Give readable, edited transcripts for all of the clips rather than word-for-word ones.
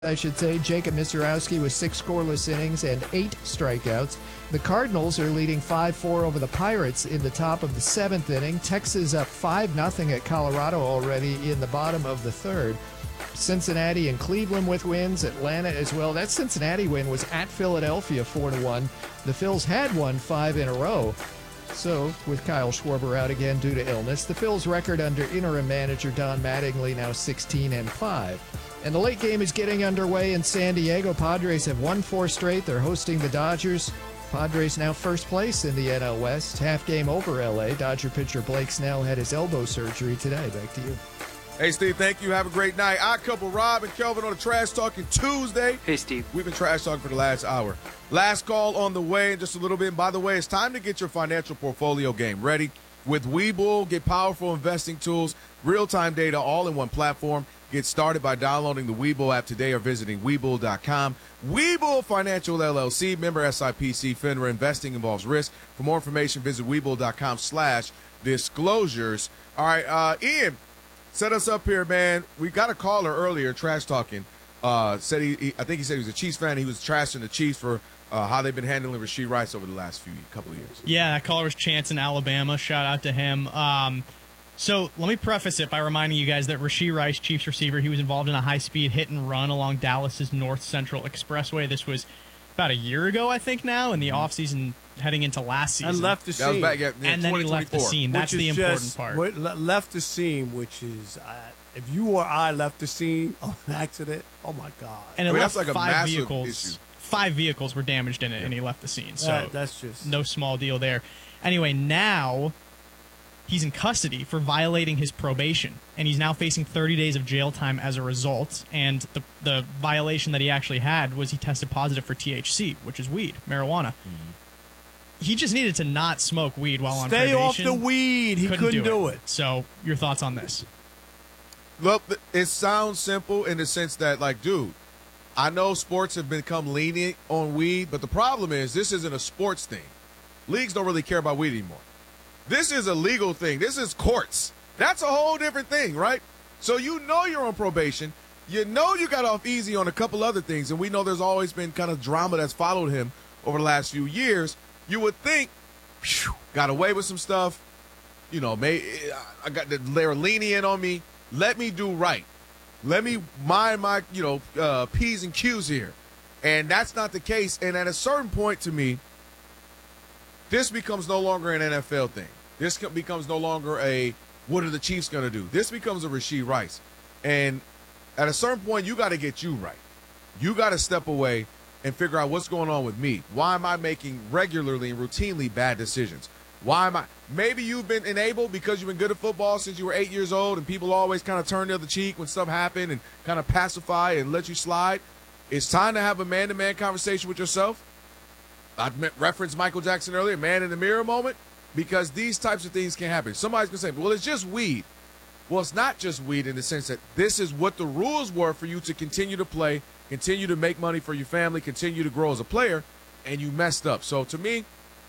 I should say, Jacob Misiorowski with 6 scoreless innings and 8 strikeouts. The Cardinals are leading 5-4 over the Pirates in the top of the 7th inning. Texas up 5-0 at Colorado already in the bottom of the 3rd. Cincinnati and Cleveland with wins. Atlanta as well. That Cincinnati win was at Philadelphia 4-1. The Phils had won 5 in a row. So, with Kyle Schwarber out again due to illness, the Phils' record under interim manager Don Mattingly now 16-5. And the late game is getting underway in San Diego. Padres have won 4 straight. They're hosting the Dodgers. Padres now first place in the NL West. Half game over L.A. Dodger pitcher Blake Snell had his elbow surgery today. Back to you. Hey, Steve, thank you. Have a great night. Odd Couple Rob and Kelvin on the Trash Talking Tuesday. Hey, Steve. We've been trash talking for the last hour. Last call on the way in just a little bit. And by the way, it's time to get your financial portfolio game ready. With Webull, get powerful investing tools, real-time data, all in one platform. Get started by downloading the Webull app today or visiting Webull.com. Webull Financial LLC, member SIPC, FINRA. Investing involves risk. For more information, visit Webull.com/disclosures. All right, Ian, set us up here, man. We got a caller earlier, trash talking. Said I think he said he was a Chiefs fan. He was trashing the Chiefs for how they've been handling Rashee Rice over the last couple of years. Yeah, that caller was Chance in Alabama. Shout out to him. So let me preface it by reminding you guys that Rashee Rice, Chiefs receiver, he was involved in a high-speed hit and run along Dallas's North Central Expressway. This was about a year ago, I think now, in the offseason heading into last season. And left the scene. That was back and then he left the scene. That's the important part. Left the scene, which is, if you or I left the scene of an accident, oh, my God. And it left that's like 5 a vehicles. issue. 5 vehicles were damaged in it, and he left the scene. So that's just no small deal there. Anyway, now he's in custody for violating his probation, and he's now facing 30 days of jail time as a result. And the violation that he actually had was he tested positive for THC, which is weed, marijuana. Mm-hmm. He just needed to not smoke weed while on probation. Stay off the weed. He couldn't do it. So your thoughts on this? Look, it sounds simple in the sense that, like, dude, I know sports have become lenient on weed, but the problem is this isn't a sports thing. Leagues don't really care about weed anymore. This is a legal thing. This is courts. That's a whole different thing, right? So you know you're on probation. You know you got off easy on a couple other things, and we know there's always been kind of drama that's followed him over the last few years. You would think, got away with some stuff. You know, they were lenient on me. Let me do right. Let me mind my, P's and Q's here. And that's not the case. And at a certain point to me, this becomes no longer an NFL thing. This becomes no longer what are the Chiefs going to do? This becomes a Rashee Rice. And at a certain point, you got to get you right. You got to step away and figure out what's going on with me. Why am I making regularly and routinely bad decisions? Why am I? Maybe you've been enabled because you've been good at football since you were 8 years old, and people always kind of turn the other cheek when stuff happened and kind of pacify and let you slide. It's time to have a man-to-man conversation with yourself. I referenced Michael Jackson earlier, man in the mirror moment, because these types of things can happen. Somebody's going to say, well, it's just weed. Well, it's not just weed in the sense that this is what the rules were for you to continue to play, continue to make money for your family, continue to grow as a player, and you messed up. So to me,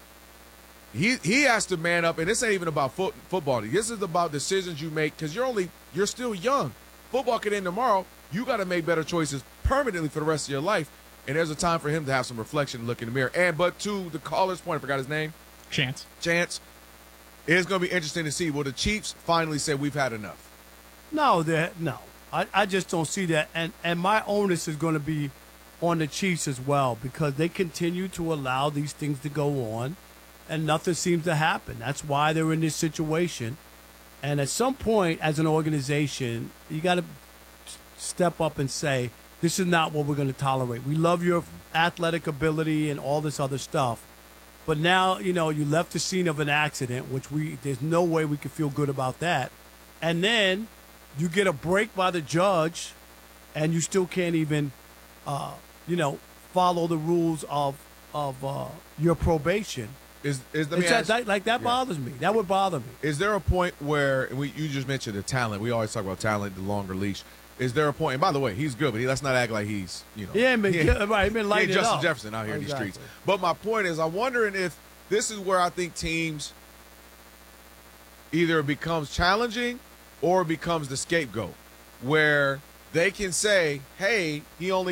he has to man up, and this ain't even about football. This is about decisions you make because you're still young. Football can end tomorrow. You got to make better choices permanently for the rest of your life, and there's a time for him to have some reflection and look in the mirror. But to the caller's point, I forgot his name. Chance. It's going to be interesting to see. Will the Chiefs finally say we've had enough? No. I just don't see that. And my onus is going to be on the Chiefs as well because they continue to allow these things to go on. And nothing seems to happen. That's why they're in this situation. And at some point, as an organization, you got to step up and say, this is not what we're going to tolerate. We love your athletic ability and all this other stuff. But now, you left the scene of an accident, which there's no way we can feel good about that. And then you get a break by the judge, and you still can't even, follow the rules of your probation. That bothers me. That would bother me. Is there a point where you just mentioned the talent? We always talk about talent, the longer leash. Is there a point? And by the way, he's good, but let's not act like he's He's been lighting Justin up. Jefferson out here in these streets. But my point is, I'm wondering if this is where I think teams either it becomes challenging or it becomes the scapegoat, where they can say, hey, he only